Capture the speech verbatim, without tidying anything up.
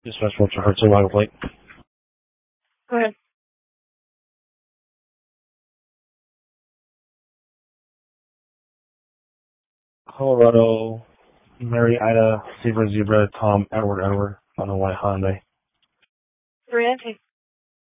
Dispatch what's your Hertz Wagon Plate? Go ahead. Colorado, Mary Ida, Zebra Zebra, Tom Edward Edward on a white Hyundai. Three empty.